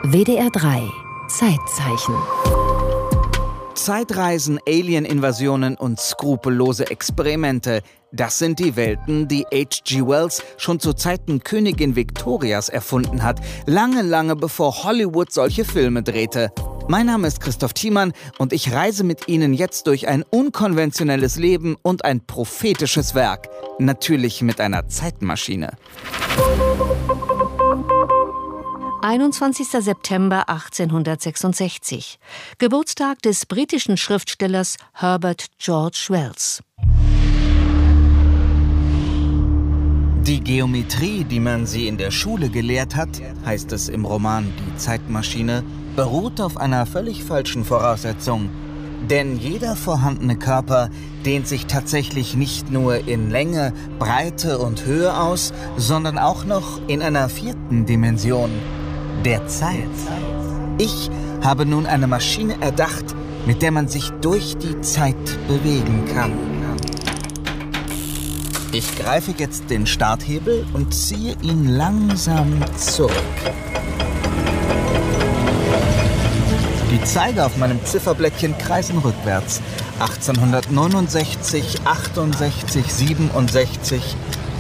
WDR 3 Zeitzeichen. Zeitreisen, Alien-Invasionen und skrupellose Experimente. Das sind die Welten, die H.G. Wells schon zu Zeiten Königin Victorias erfunden hat. Lange, lange bevor Hollywood solche Filme drehte. Mein Name ist Christoph Thiemann und ich reise mit Ihnen jetzt durch ein unkonventionelles Leben und ein prophetisches Werk. Natürlich mit einer Zeitmaschine. 21. September 1866. Geburtstag des britischen Schriftstellers Herbert George Wells. Die Geometrie, die man sie in der Schule gelehrt hat, heißt es im Roman Die Zeitmaschine, beruht auf einer völlig falschen Voraussetzung. Denn jeder vorhandene Körper dehnt sich tatsächlich nicht nur in Länge, Breite und Höhe aus, sondern auch noch in einer vierten Dimension, der Zeit. Ich habe nun eine Maschine erdacht, mit der man sich durch die Zeit bewegen kann. Ich greife jetzt den Starthebel und ziehe ihn langsam zurück. Die Zeiger auf meinem Zifferblättchen kreisen rückwärts. 1869, 68, 67,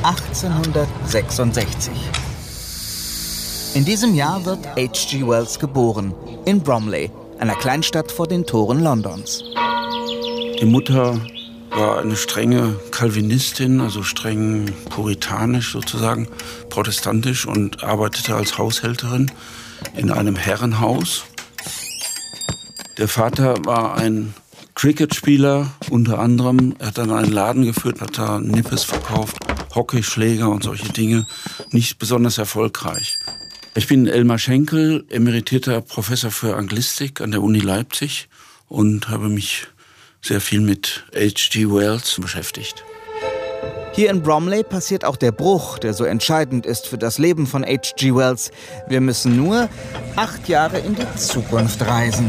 1866. In diesem Jahr wird H.G. Wells geboren, in Bromley, einer Kleinstadt vor den Toren Londons. Die Mutter war eine strenge Calvinistin, also streng puritanisch sozusagen, protestantisch, und arbeitete als Haushälterin in einem Herrenhaus. Der Vater war ein Cricketspieler unter anderem. Er hat dann einen Laden geführt, hat da Nippes verkauft, Hockeyschläger und solche Dinge. Nicht besonders erfolgreich. Ich bin Elmar Schenkel, emeritierter Professor für Anglistik an der Uni Leipzig und habe mich sehr viel mit H.G. Wells beschäftigt. Hier in Bromley passiert auch der Bruch, der so entscheidend ist für das Leben von H.G. Wells. Wir müssen nur 8 Jahre in die Zukunft reisen.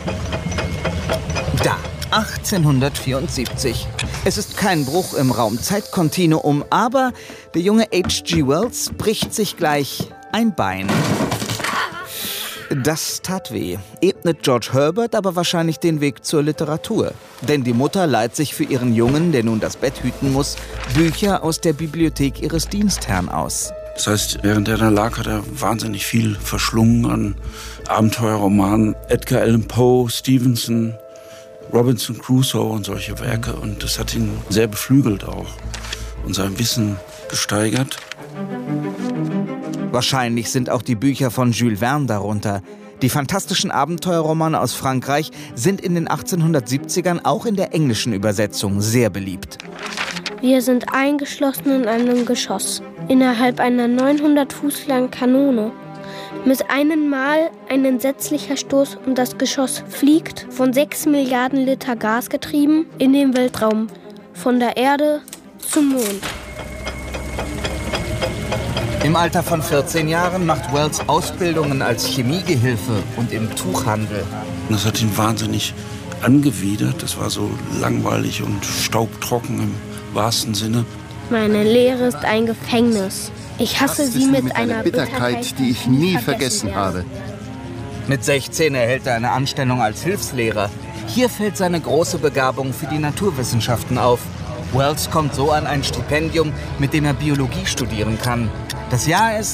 Da, 1874. Es ist kein Bruch im Raum-Zeit-Kontinuum, aber der junge H.G. Wells bricht sich gleich ein Bein. Das tat weh, ebnet George Herbert aber wahrscheinlich den Weg zur Literatur. Denn die Mutter leiht sich für ihren Jungen, der nun das Bett hüten muss, Bücher aus der Bibliothek ihres Dienstherrn aus. Das heißt, während er da lag, hat er wahnsinnig viel verschlungen an Abenteuerromanen. Edgar Allan Poe, Stevenson, Robinson Crusoe und solche Werke. Und das hat ihn sehr beflügelt auch und sein Wissen gesteigert. Wahrscheinlich sind auch die Bücher von Jules Verne darunter. Die fantastischen Abenteuerromane aus Frankreich sind in den 1870ern auch in der englischen Übersetzung sehr beliebt. Wir sind eingeschlossen in einem Geschoss, innerhalb einer 900 Fuß langen Kanone. Mit einem Mal ein entsetzlicher Stoß und das Geschoss fliegt, von 6 Milliarden Liter Gas getrieben, in den Weltraum, von der Erde zum Mond. Im Alter von 14 Jahren macht Wells Ausbildungen als Chemiegehilfe und im Tuchhandel. Das hat ihn wahnsinnig angewidert. Das war so langweilig und staubtrocken im wahrsten Sinne. Meine Lehre ist ein Gefängnis. Ich hasse sie mit einer Bitterkeit, die ich nie vergessen habe. Mit 16 erhält er eine Anstellung als Hilfslehrer. Hier fällt seine große Begabung für die Naturwissenschaften auf. Wells kommt so an ein Stipendium, mit dem er Biologie studieren kann. Das Jahr ist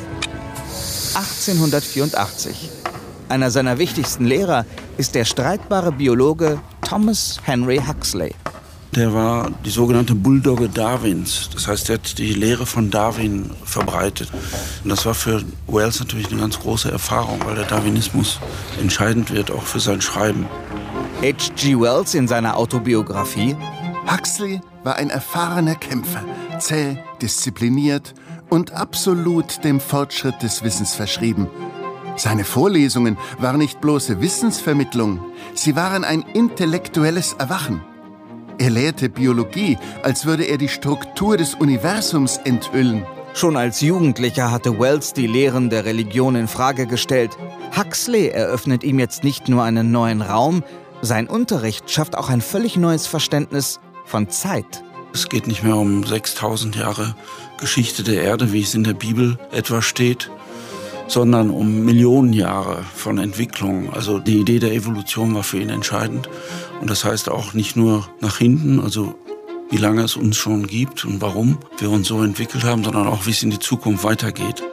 1884. Einer seiner wichtigsten Lehrer ist der streitbare Biologe Thomas Henry Huxley. Der war die sogenannte Bulldogge Darwins. Das heißt, er hat die Lehre von Darwin verbreitet. Und das war für Wells natürlich eine ganz große Erfahrung, weil der Darwinismus entscheidend wird, auch für sein Schreiben. H.G. Wells in seiner Autobiografie: Huxley war ein erfahrener Kämpfer, zäh, diszipliniert und absolut dem Fortschritt des Wissens verschrieben. Seine Vorlesungen waren nicht bloße Wissensvermittlung, sie waren ein intellektuelles Erwachen. Er lehrte Biologie, als würde er die Struktur des Universums enthüllen. Schon als Jugendlicher hatte Wells die Lehren der Religion in Frage gestellt. Huxley eröffnet ihm jetzt nicht nur einen neuen Raum, sein Unterricht schafft auch ein völlig neues Verständnis von Zeit. Es geht nicht mehr um 6000 Jahre Geschichte der Erde, wie es in der Bibel etwa steht, sondern um Millionen Jahre von Entwicklung. Also die Idee der Evolution war für ihn entscheidend. Und das heißt auch nicht nur nach hinten, also wie lange es uns schon gibt und warum wir uns so entwickelt haben, sondern auch, wie es in die Zukunft weitergeht.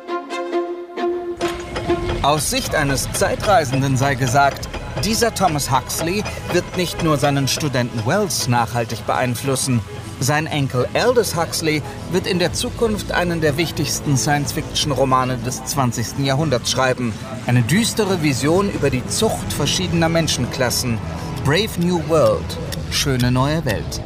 Aus Sicht eines Zeitreisenden sei gesagt, dieser Thomas Huxley wird nicht nur seinen Studenten Wells nachhaltig beeinflussen. Sein Enkel Aldous Huxley wird in der Zukunft einen der wichtigsten Science-Fiction-Romane des 20. Jahrhunderts schreiben. Eine düstere Vision über die Zucht verschiedener Menschenklassen. Brave New World. Schöne neue Welt.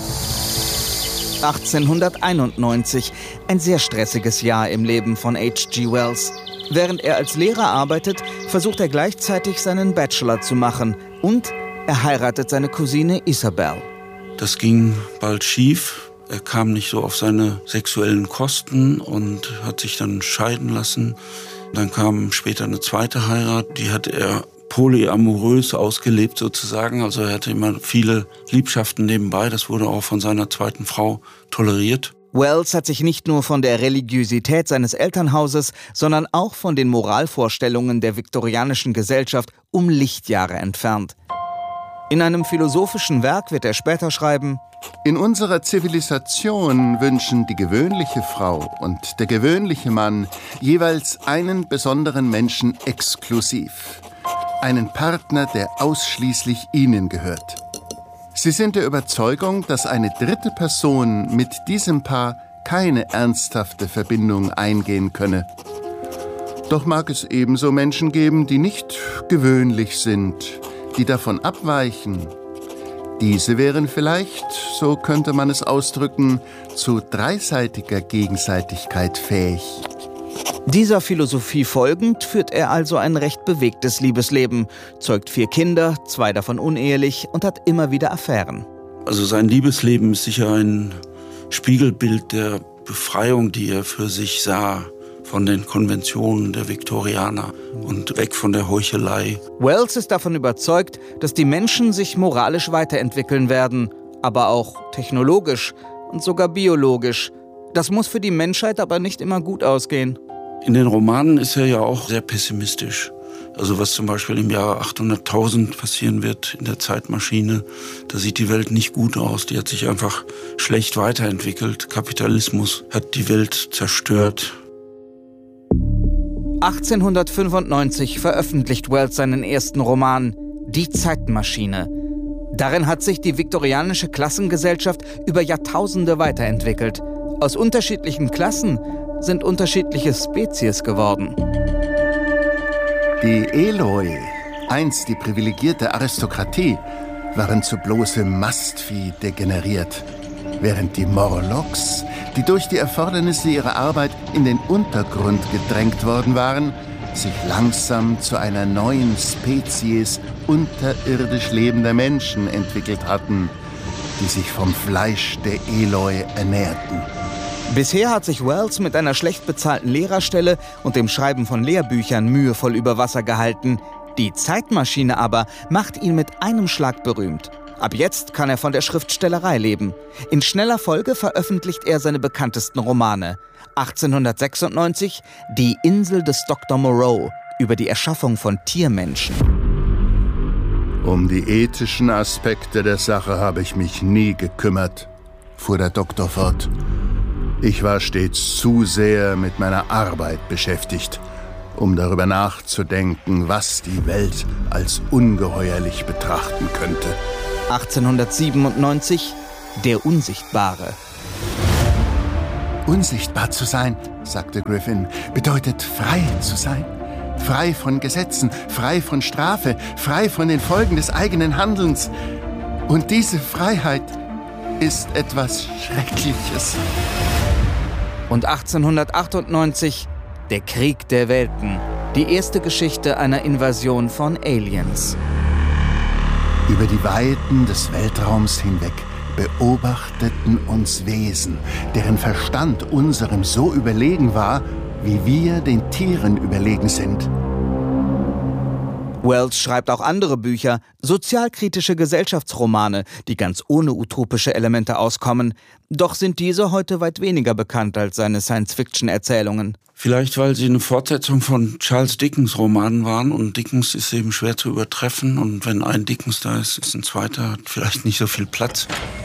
1891. Ein sehr stressiges Jahr im Leben von H.G. Wells. Während er als Lehrer arbeitet, versucht er gleichzeitig seinen Bachelor zu machen. Und er heiratet seine Cousine Isabel. Das ging bald schief. Er kam nicht so auf seine sexuellen Kosten und hat sich dann scheiden lassen. Dann kam später eine zweite Heirat. Die hat er polyamorös ausgelebt sozusagen. Also er hatte immer viele Liebschaften nebenbei. Das wurde auch von seiner zweiten Frau toleriert. Wells hat sich nicht nur von der Religiosität seines Elternhauses, sondern auch von den Moralvorstellungen der viktorianischen Gesellschaft um Lichtjahre entfernt. In einem philosophischen Werk wird er später schreiben: In unserer Zivilisation wünschen die gewöhnliche Frau und der gewöhnliche Mann jeweils einen besonderen Menschen exklusiv. Einen Partner, der ausschließlich ihnen gehört. Sie sind der Überzeugung, dass eine dritte Person mit diesem Paar keine ernsthafte Verbindung eingehen könne. Doch mag es ebenso Menschen geben, die nicht gewöhnlich sind, die davon abweichen. Diese wären vielleicht, so könnte man es ausdrücken, zu dreiseitiger Gegenseitigkeit fähig. Dieser Philosophie folgend führt er also ein recht bewegtes Liebesleben, zeugt 4 Kinder, 2 davon unehelich und hat immer wieder Affären. Also sein Liebesleben ist sicher ein Spiegelbild der Befreiung, die er für sich sah von den Konventionen der Viktorianer und weg von der Heuchelei. Wells ist davon überzeugt, dass die Menschen sich moralisch weiterentwickeln werden, aber auch technologisch und sogar biologisch. Das muss für die Menschheit aber nicht immer gut ausgehen. In den Romanen ist er ja auch sehr pessimistisch. Also was zum Beispiel im Jahr 800.000 passieren wird in der Zeitmaschine, da sieht die Welt nicht gut aus. Die hat sich einfach schlecht weiterentwickelt. Kapitalismus hat die Welt zerstört. 1895 veröffentlicht Wells seinen ersten Roman Die Zeitmaschine. Darin hat sich die viktorianische Klassengesellschaft über Jahrtausende weiterentwickelt. Aus unterschiedlichen Klassen sind unterschiedliche Spezies geworden. Die Eloi, einst die privilegierte Aristokratie, waren zu bloßem Mastvieh degeneriert, während die Morlocks, die durch die Erfordernisse ihrer Arbeit in den Untergrund gedrängt worden waren, sich langsam zu einer neuen Spezies unterirdisch lebender Menschen entwickelt hatten, die sich vom Fleisch der Eloi ernährten. Bisher hat sich Wells mit einer schlecht bezahlten Lehrerstelle und dem Schreiben von Lehrbüchern mühevoll über Wasser gehalten. Die Zeitmaschine aber macht ihn mit einem Schlag berühmt. Ab jetzt kann er von der Schriftstellerei leben. In schneller Folge veröffentlicht er seine bekanntesten Romane. 1896 Die Insel des Dr. Moreau über die Erschaffung von Tiermenschen. Um die ethischen Aspekte der Sache habe ich mich nie gekümmert, fuhr der Doktor fort. Ich war stets zu sehr mit meiner Arbeit beschäftigt, um darüber nachzudenken, was die Welt als ungeheuerlich betrachten könnte. 1897 Der Unsichtbare. Unsichtbar zu sein, sagte Griffin, bedeutet frei zu sein. Frei von Gesetzen, frei von Strafe, frei von den Folgen des eigenen Handelns. Und diese Freiheit ist etwas Schreckliches. Und 1898 Der Krieg der Welten. Die erste Geschichte einer Invasion von Aliens. Über die Weiten des Weltraums hinweg beobachteten uns Wesen, deren Verstand unserem so überlegen war, wie wir den Tieren überlegen sind. Wells schreibt auch andere Bücher, sozialkritische Gesellschaftsromane, die ganz ohne utopische Elemente auskommen. Doch sind diese heute weit weniger bekannt als seine Science-Fiction-Erzählungen. Vielleicht, weil sie eine Fortsetzung von Charles Dickens Romanen waren und Dickens ist eben schwer zu übertreffen und wenn ein Dickens da ist, ist ein zweiter, hat vielleicht nicht so viel Platz.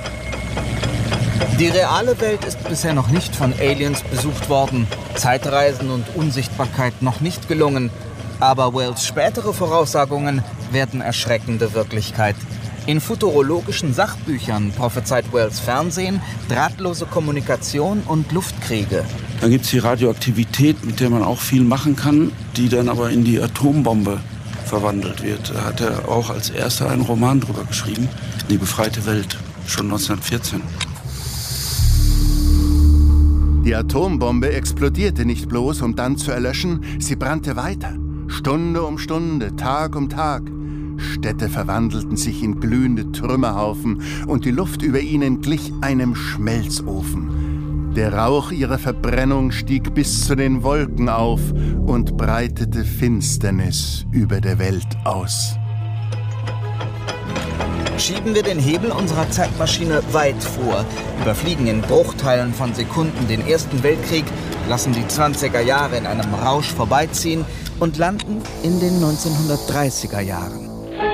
Die reale Welt ist bisher noch nicht von Aliens besucht worden, Zeitreisen und Unsichtbarkeit noch nicht gelungen. Aber Wells' spätere Voraussagungen werden erschreckende Wirklichkeit. In futurologischen Sachbüchern prophezeit Wells Fernsehen, drahtlose Kommunikation und Luftkriege. Dann gibt es die Radioaktivität, mit der man auch viel machen kann, die dann aber in die Atombombe verwandelt wird. Da hat er auch als erster einen Roman drüber geschrieben, Die befreite Welt, schon 1914. Die Atombombe explodierte nicht bloß, um dann zu erlöschen, sie brannte weiter. Stunde um Stunde, Tag um Tag. Städte verwandelten sich in glühende Trümmerhaufen und die Luft über ihnen glich einem Schmelzofen. Der Rauch ihrer Verbrennung stieg bis zu den Wolken auf und breitete Finsternis über der Welt aus. Schieben wir den Hebel unserer Zeitmaschine weit vor, überfliegen in Bruchteilen von Sekunden den Ersten Weltkrieg, lassen die 20er Jahre in einem Rausch vorbeiziehen und landen in den 1930er Jahren.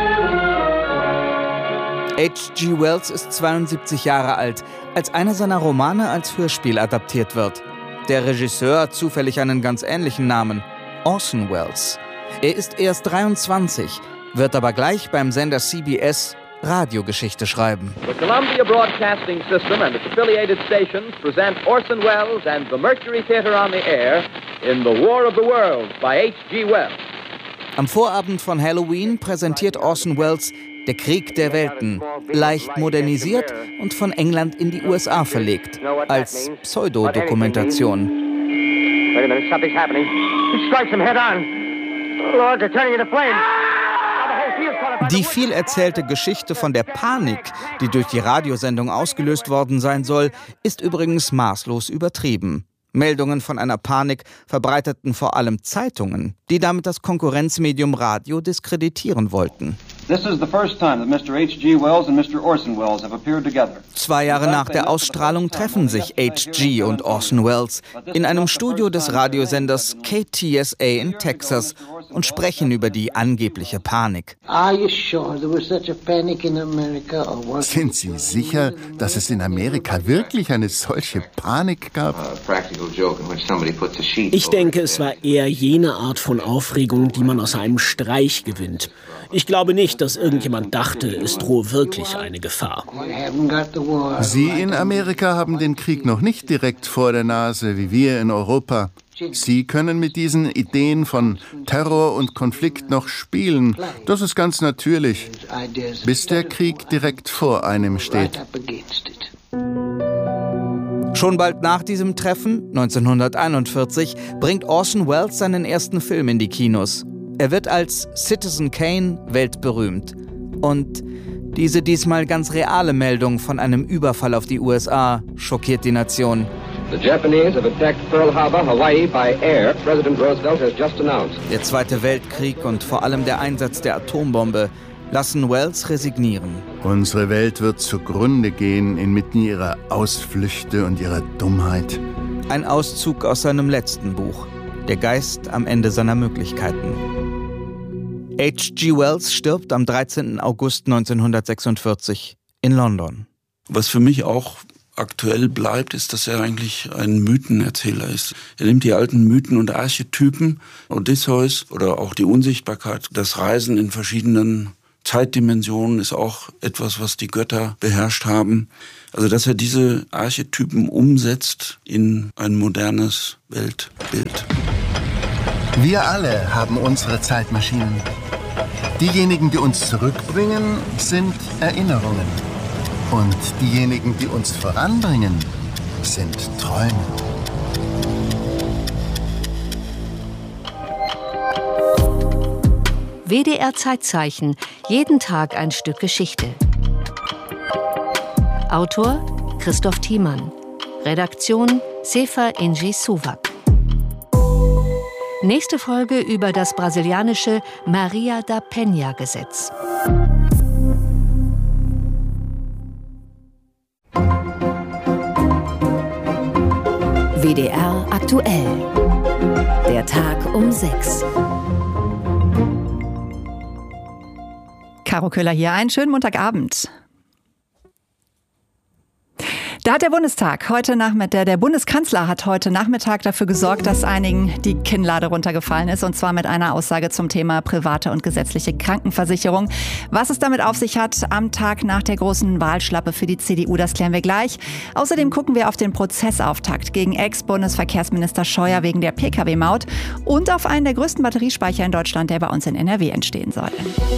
H.G. Wells ist 72 Jahre alt, als einer seiner Romane als Hörspiel adaptiert wird. Der Regisseur hat zufällig einen ganz ähnlichen Namen, Orson Welles. Er ist erst 23, wird aber gleich beim Sender CBS Radiogeschichte schreiben. The Columbia Broadcasting System and its affiliated stations present Orson Welles and the Mercury Theatre on the Air in The War of the Worlds by H.G. Wells. Am Vorabend von Halloween präsentiert Orson Welles Der Krieg der Welten, leicht modernisiert und von England in die USA verlegt, als Pseudodokumentation. Wait a minute, something's happening. He strikes him head on. Lord, they're turning into flames. Die viel erzählte Geschichte von der Panik, die durch die Radiosendung ausgelöst worden sein soll, ist übrigens maßlos übertrieben. Meldungen von einer Panik verbreiteten vor allem Zeitungen, die damit das Konkurrenzmedium Radio diskreditieren wollten. 2 Jahre nach der Ausstrahlung treffen sich H.G. und Orson Welles in einem Studio des Radiosenders KTSA in Texas und sprechen über die angebliche Panik. Sind Sie sicher, dass es in Amerika wirklich eine solche Panik gab? Ich denke, es war eher jene Art von Aufregung, die man aus einem Streich gewinnt. Ich glaube nicht, dass irgendjemand dachte, es drohe wirklich eine Gefahr. Sie in Amerika haben den Krieg noch nicht direkt vor der Nase, wie wir in Europa. Sie können mit diesen Ideen von Terror und Konflikt noch spielen. Das ist ganz natürlich, bis der Krieg direkt vor einem steht. Schon bald nach diesem Treffen, 1941, bringt Orson Welles seinen ersten Film in die Kinos. Er wird als Citizen Kane weltberühmt. Und diese diesmal ganz reale Meldung von einem Überfall auf die USA schockiert die Nation. The Japanese have attacked Pearl Harbor, Hawaii by air. President Roosevelt has just announced. Der Zweite Weltkrieg und vor allem der Einsatz der Atombombe lassen Welles resignieren. Unsere Welt wird zugrunde gehen inmitten ihrer Ausflüchte und ihrer Dummheit. Ein Auszug aus seinem letzten Buch, Der Geist am Ende seiner Möglichkeiten. H.G. Wells stirbt am 13. August 1946 in London. Was für mich auch aktuell bleibt, ist, dass er eigentlich ein Mythenerzähler ist. Er nimmt die alten Mythen und Archetypen, Odysseus oder auch die Unsichtbarkeit, das Reisen in verschiedenen Zeitdimensionen ist auch etwas, was die Götter beherrscht haben. Also, dass er diese Archetypen umsetzt in ein modernes Weltbild. Wir alle haben unsere Zeitmaschinen. Diejenigen, die uns zurückbringen, sind Erinnerungen. Und diejenigen, die uns voranbringen, sind Träume. WDR Zeitzeichen. Jeden Tag ein Stück Geschichte. Autor Christoph Thiemann. Redaktion Sefer Inji Suwak. Nächste Folge über das brasilianische Maria da Penha-Gesetz. WDR aktuell. Der Tag um 6. Caro Köhler hier. Einen schönen Montagabend. Da hat der Bundestag der Bundeskanzler hat heute Nachmittag dafür gesorgt, dass einigen die Kinnlade runtergefallen ist, und zwar mit einer Aussage zum Thema private und gesetzliche Krankenversicherung. Was es damit auf sich hat am Tag nach der großen Wahlschlappe für die CDU, das klären wir gleich. Außerdem gucken wir auf den Prozessauftakt gegen Ex-Bundesverkehrsminister Scheuer wegen der Pkw-Maut und auf einen der größten Batteriespeicher in Deutschland, der bei uns in NRW entstehen soll.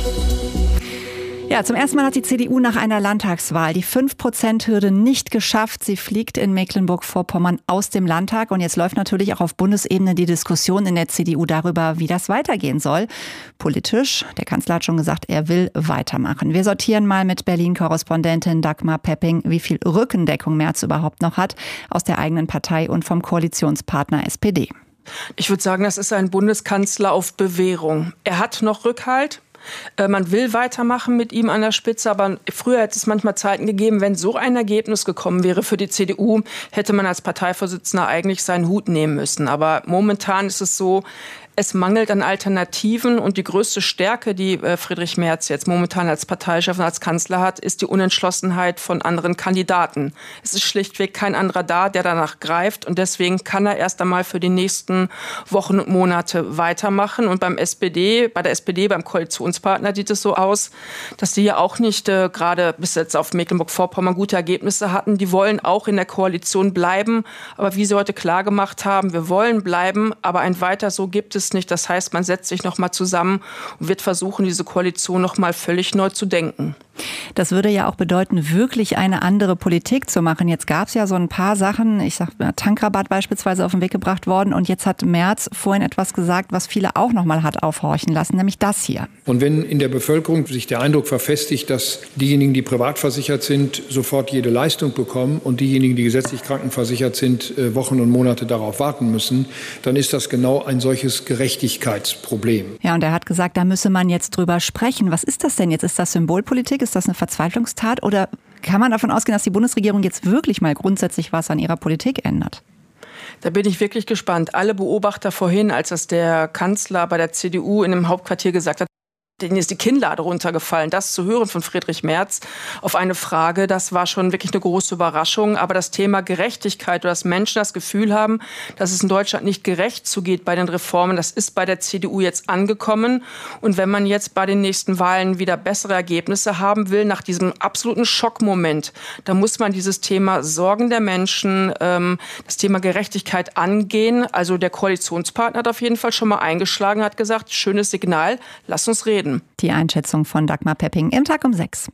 Ja, zum ersten Mal hat die CDU nach einer Landtagswahl die 5%-Hürde nicht geschafft. Sie fliegt in Mecklenburg-Vorpommern aus dem Landtag. Und jetzt läuft natürlich auch auf Bundesebene die Diskussion in der CDU darüber, wie das weitergehen soll. Politisch, der Kanzler hat schon gesagt, er will weitermachen. Wir sortieren mal mit Berlin-Korrespondentin Dagmar Pepping, wie viel Rückendeckung Merz überhaupt noch hat aus der eigenen Partei und vom Koalitionspartner SPD. Ich würde sagen, das ist ein Bundeskanzler auf Bewährung. Er hat noch Rückhalt. Man will weitermachen mit ihm an der Spitze, aber früher hätte es manchmal Zeiten gegeben, wenn so ein Ergebnis gekommen wäre für die CDU, hätte man als Parteivorsitzender eigentlich seinen Hut nehmen müssen. Aber momentan ist es so, es mangelt an Alternativen, und die größte Stärke, die Friedrich Merz jetzt momentan als Parteichef und als Kanzler hat, ist die Unentschlossenheit von anderen Kandidaten. Es ist schlichtweg kein anderer da, der danach greift, und deswegen kann er erst einmal für die nächsten Wochen und Monate weitermachen. Und bei der SPD, beim Koalitionspartner, sieht es so aus, dass die ja auch nicht gerade bis jetzt auf Mecklenburg-Vorpommern gute Ergebnisse hatten. Die wollen auch in der Koalition bleiben, aber wie sie heute klargemacht haben, wir wollen bleiben, aber ein Weiter so gibt es nicht. Das heißt, man setzt sich noch mal zusammen und wird versuchen, diese Koalition noch mal völlig neu zu denken. Das würde ja auch bedeuten, wirklich eine andere Politik zu machen. Jetzt gab es ja so ein paar Sachen, Tankrabatt beispielsweise auf den Weg gebracht worden, und jetzt hat Merz vorhin etwas gesagt, was viele auch noch mal hat aufhorchen lassen, nämlich das hier. Und wenn in der Bevölkerung sich der Eindruck verfestigt, dass diejenigen, die privat versichert sind, sofort jede Leistung bekommen und diejenigen, die gesetzlich krankenversichert sind, Wochen und Monate darauf warten müssen, dann ist das genau ein solches Gerechtigkeitsproblem. Ja, und er hat gesagt, da müsse man jetzt drüber sprechen. Was ist das denn jetzt? Ist das Symbolpolitik? Ist das eine Verzweiflungstat? Oder kann man davon ausgehen, dass die Bundesregierung jetzt wirklich mal grundsätzlich was an ihrer Politik ändert? Da bin ich wirklich gespannt. Alle Beobachter vorhin, als das der Kanzler bei der CDU in dem Hauptquartier gesagt hat, denen ist die Kinnlade runtergefallen. Das zu hören von Friedrich Merz auf eine Frage, das war schon wirklich eine große Überraschung. Aber das Thema Gerechtigkeit, oder dass Menschen das Gefühl haben, dass es in Deutschland nicht gerecht zugeht bei den Reformen, das ist bei der CDU jetzt angekommen. Und wenn man jetzt bei den nächsten Wahlen wieder bessere Ergebnisse haben will, nach diesem absoluten Schockmoment, da muss man dieses Thema Sorgen der Menschen, das Thema Gerechtigkeit angehen. Also der Koalitionspartner hat auf jeden Fall schon mal eingeschlagen, hat gesagt, schönes Signal, lass uns reden. Die Einschätzung von Dagmar Pepping im Tag um 6.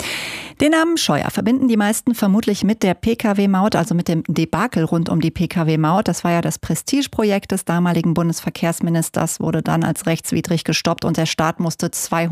Den Namen Scheuer verbinden die meisten vermutlich mit der Pkw-Maut, also mit dem Debakel rund um die Pkw-Maut. Das war ja das Prestigeprojekt des damaligen Bundesverkehrsministers, wurde dann als rechtswidrig gestoppt, und der Staat musste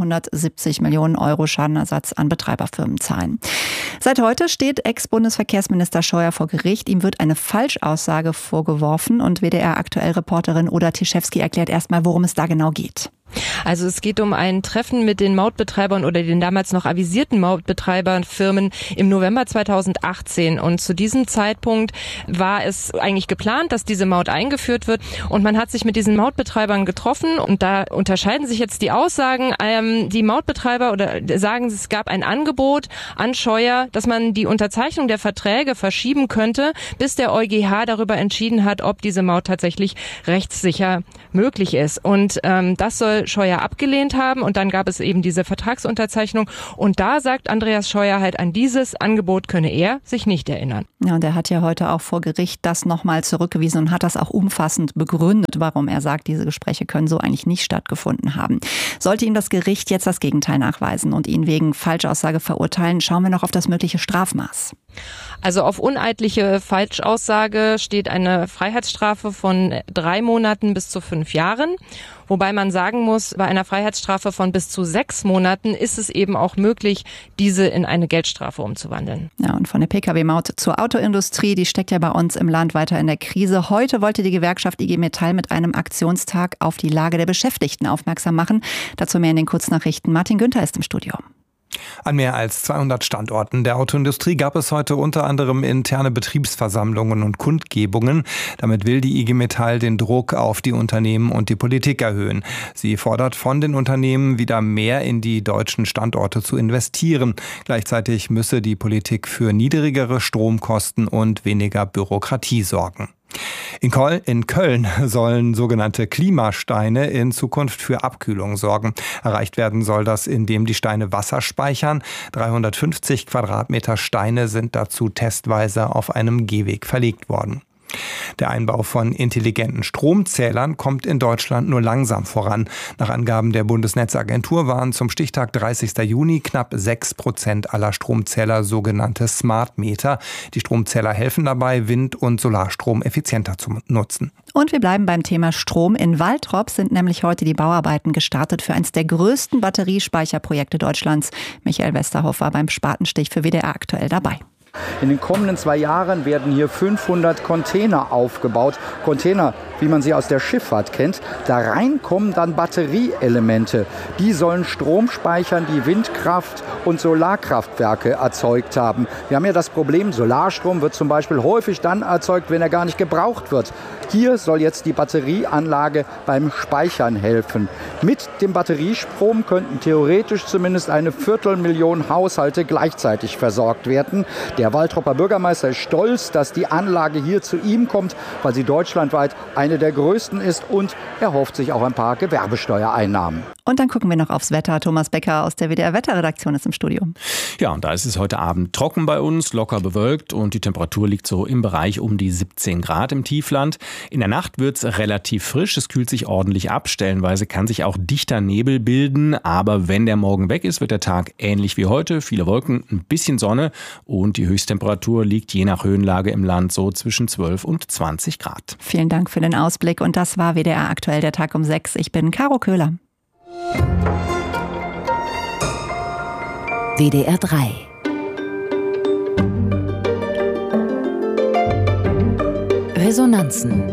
270 Millionen Euro Schadenersatz an Betreiberfirmen zahlen. Seit heute steht Ex-Bundesverkehrsminister Scheuer vor Gericht. Ihm wird eine Falschaussage vorgeworfen, und WDR-Aktuell-Reporterin Oda Tischewski erklärt erstmal, worum es da genau geht. Also es geht um ein Treffen mit den Mautbetreibern oder den damals noch avisierten Mautbetreiberfirmen im November 2018. Und zu diesem Zeitpunkt war es eigentlich geplant, dass diese Maut eingeführt wird. Und man hat sich mit diesen Mautbetreibern getroffen. Und da unterscheiden sich jetzt die Aussagen. Die Mautbetreiber sagen, es gab ein Angebot an Scheuer, dass man die Unterzeichnung der Verträge verschieben könnte, bis der EuGH darüber entschieden hat, ob diese Maut tatsächlich rechtssicher möglich ist. Und das soll Scheuer abgelehnt haben, und dann gab es eben diese Vertragsunterzeichnung, und da sagt Andreas Scheuer halt, an dieses Angebot könne er sich nicht erinnern. Ja, und er hat ja heute auch vor Gericht das nochmal zurückgewiesen und hat das auch umfassend begründet, warum er sagt, diese Gespräche können so eigentlich nicht stattgefunden haben. Sollte ihm das Gericht jetzt das Gegenteil nachweisen und ihn wegen Falschaussage verurteilen, schauen wir noch auf das mögliche Strafmaß. Also auf uneidliche Falschaussage steht eine Freiheitsstrafe von 3 Monaten bis zu 5 Jahren. Wobei man sagen muss, bei einer Freiheitsstrafe von bis zu 6 Monaten ist es eben auch möglich, diese in eine Geldstrafe umzuwandeln. Ja, und von der Pkw-Maut zur Autoindustrie, die steckt ja bei uns im Land weiter in der Krise. Heute wollte die Gewerkschaft IG Metall mit einem Aktionstag auf die Lage der Beschäftigten aufmerksam machen. Dazu mehr in den Kurznachrichten. Martin Günther ist im Studio. An mehr als 200 Standorten der Autoindustrie gab es heute unter anderem interne Betriebsversammlungen und Kundgebungen. Damit will die IG Metall den Druck auf die Unternehmen und die Politik erhöhen. Sie fordert von den Unternehmen, wieder mehr in die deutschen Standorte zu investieren. Gleichzeitig müsse die Politik für niedrigere Stromkosten und weniger Bürokratie sorgen. In Köln sollen sogenannte Klimasteine in Zukunft für Abkühlung sorgen. Erreicht werden soll das, indem die Steine Wasser speichern. 350 Quadratmeter Steine sind dazu testweise auf einem Gehweg verlegt worden. Der Einbau von intelligenten Stromzählern kommt in Deutschland nur langsam voran. Nach Angaben der Bundesnetzagentur waren zum Stichtag 30. Juni knapp 6% aller Stromzähler sogenannte Smart Meter. Die Stromzähler helfen dabei, Wind- und Solarstrom effizienter zu nutzen. Und wir bleiben beim Thema Strom. In Waltrop sind nämlich heute die Bauarbeiten gestartet für eines der größten Batteriespeicherprojekte Deutschlands. Michael Westerhoff war beim Spatenstich für WDR aktuell dabei. In den kommenden 2 Jahren werden hier 500 Container aufgebaut. Container, wie man sie aus der Schifffahrt kennt. Da rein kommen dann Batterieelemente. Die sollen Strom speichern, die Windkraft- und Solarkraftwerke erzeugt haben. Wir haben ja das Problem, Solarstrom wird zum Beispiel häufig dann erzeugt, wenn er gar nicht gebraucht wird. Hier soll jetzt die Batterieanlage beim Speichern helfen. Mit dem Batteriestrom könnten theoretisch zumindest 250.000 Haushalte gleichzeitig versorgt werden. Der Waltropper Bürgermeister ist stolz, dass die Anlage hier zu ihm kommt, weil sie deutschlandweit eine der größten ist, und er hofft sich auch ein paar Gewerbesteuereinnahmen. Und dann gucken wir noch aufs Wetter. Thomas Becker aus der WDR-Wetterredaktion ist im Studio. Ja, und da ist es heute Abend trocken bei uns, locker bewölkt, und die Temperatur liegt so im Bereich um die 17 Grad im Tiefland. In der Nacht wird es relativ frisch, es kühlt sich ordentlich ab. Stellenweise kann sich auch dichter Nebel bilden, aber wenn der Morgen weg ist, wird der Tag ähnlich wie heute. Viele Wolken, ein bisschen Sonne, und die Höchsttemperatur liegt je nach Höhenlage im Land so zwischen 12 und 20 Grad. Vielen Dank für den Ausblick, und das war WDR aktuell, der Tag um 6. Ich bin Caro Köhler. WDR 3. Resonanzen.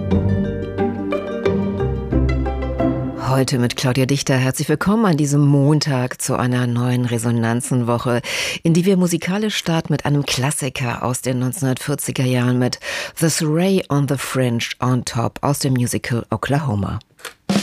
Heute mit Claudia Dichter. Herzlich willkommen an diesem Montag zu einer neuen Resonanzenwoche, in die wir musikalisch starten mit einem Klassiker aus den 1940er Jahren mit The Surrey on the Fringe on Top aus dem Musical Oklahoma.